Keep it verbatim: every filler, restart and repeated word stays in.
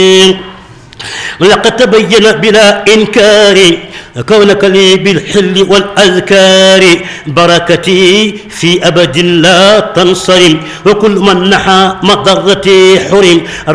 لقد تبين بلا إنكار كونك لي بالحل والأذكار بركتي في أبد لا تنصرم وكل من نحى مضرتي حرم.